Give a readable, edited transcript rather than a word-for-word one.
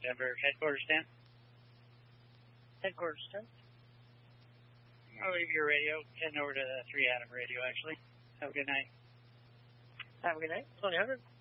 Denver headquarters 10. Headquarters 10. I'll leave your radio. Heading over to the 3 Adam radio, actually. Have a good night. Have a good night. 2000.